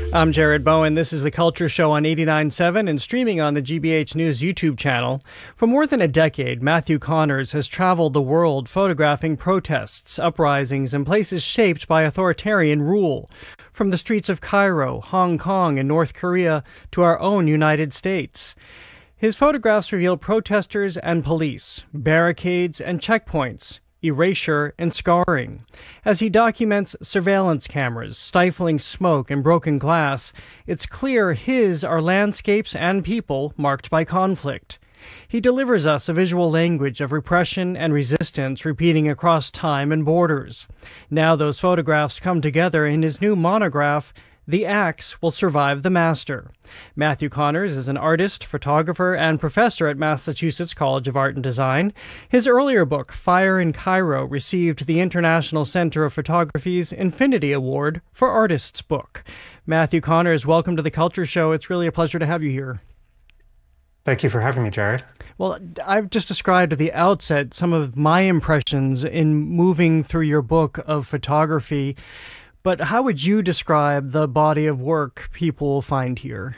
I'm Jared Bowen. This is The Culture Show on 89.7 and streaming on the GBH News YouTube channel. For more than a decade, Matthew Connors has traveled the world photographing protests, uprisings, and places shaped by authoritarian rule. From the streets of Cairo, Hong Kong, and North Korea to our own United States. His photographs reveal protesters and police, barricades and checkpoints, erasure and scarring. As he documents surveillance cameras, stifling smoke and broken glass, it's clear his are landscapes and people marked by conflict. He delivers us a visual language of repression and resistance repeating across time and borders. Now those photographs come together in his new monograph, The Axe Will Survive the Master. Matthew Connors is an artist, photographer, and professor at Massachusetts College of Art and Design. His earlier book, Fire in Cairo, received the International Center of Photography's Infinity Award for Artist's Book. Matthew Connors, welcome to The Culture Show. It's really a pleasure to have you here. Thank you for having me, Jared. Well, I've just described at the outset some of my impressions in moving through your book of photography. But how would you describe the body of work people will find here?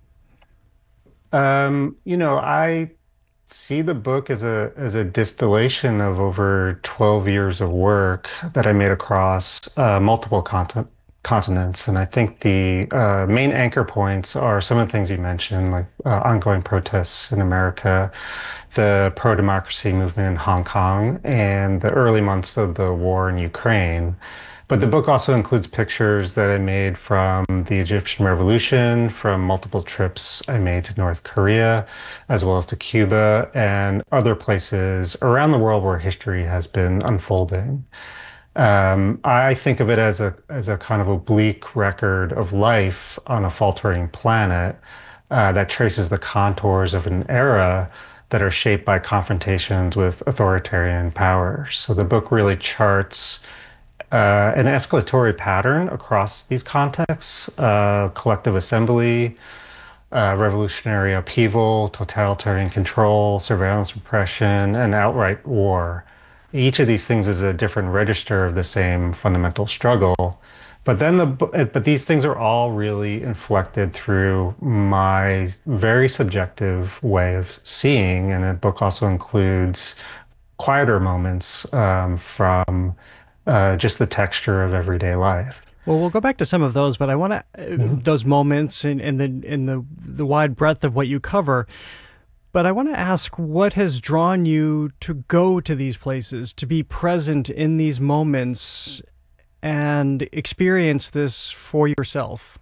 I see the book as a distillation of over 12 years of work that I made across multiple continents. And I think the main anchor points are some of the things you mentioned, like ongoing protests in America, the pro-democracy movement in Hong Kong, and the early months of the war in Ukraine. But the book also includes pictures that I made from the Egyptian Revolution, from multiple trips I made to North Korea, as well as to Cuba and other places around the world where history has been unfolding. I think of it as a kind of oblique record of life on a faltering planet that traces the contours of an era that are shaped by confrontations with authoritarian powers. So the book really charts an escalatory pattern across these contexts, collective assembly, revolutionary upheaval, totalitarian control, surveillance repression, and outright war. Each of these things is a different register of the same fundamental struggle. But these things are all really inflected through my very subjective way of seeing, and the book also includes quieter moments from just the texture of everyday life. Well, we'll go back to some of those, but I want to those moments and the wide breadth of what you cover. But I want to ask, what has drawn you to go to these places, to be present in these moments and experience this for yourself?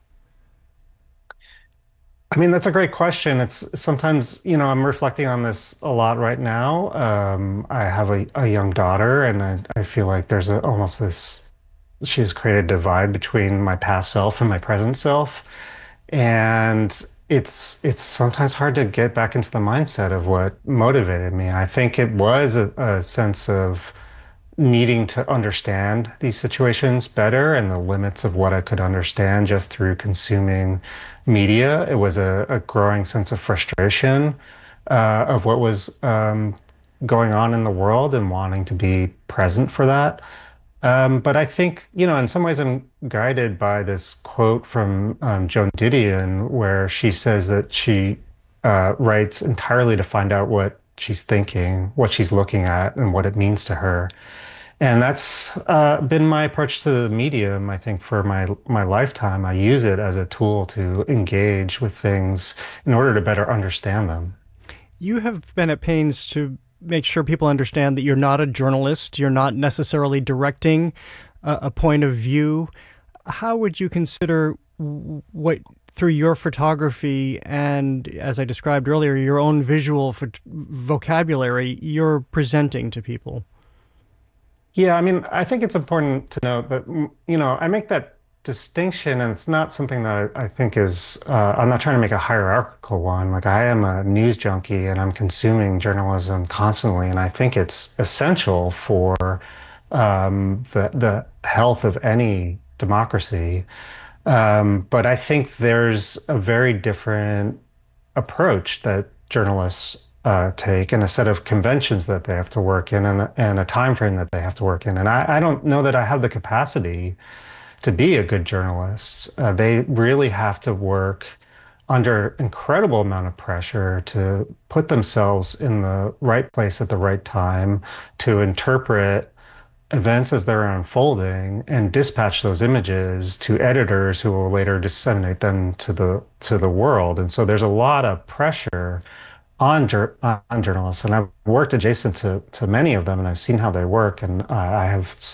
I mean, that's a great question. It's sometimes, I'm reflecting on this a lot right now. I have a young daughter, and I feel like there's almost this, she's created a divide between my past self and my present self. And it's sometimes hard to get back into the mindset of what motivated me. I think it was a sense of needing to understand these situations better and the limits of what I could understand just through consuming media. It was a growing sense of frustration of what was going on in the world and wanting to be present for that. But I think, in some ways I'm guided by this quote from Joan Didion, where she says that she writes entirely to find out what she's thinking, what she's looking at, and what it means to her. And that's been my approach to the medium, I think, for my lifetime. I use it as a tool to engage with things in order to better understand them. You have been at pains to make sure people understand that you're not a journalist. You're not necessarily directing a point of view. How would you consider what, through your photography and, as I described earlier, your own visual vocabulary, you're presenting to people? Yeah, I mean, I think it's important to note that, I make that distinction, and it's not something that I think is, I'm not trying to make a hierarchical one. Like, I am a news junkie and I'm consuming journalism constantly, and I think it's essential for the health of any democracy. But I think there's a very different approach that journalists take, and a set of conventions that they have to work in, and a time frame that they have to work in. And I don't know that I have the capacity to be a good journalist. They really have to work under incredible amount of pressure to put themselves in the right place at the right time, to interpret events as they're unfolding and dispatch those images to editors who will later disseminate them to the world. And so there's a lot of pressure on journalists, and I've worked adjacent to many of them, and I've seen how they work, and I have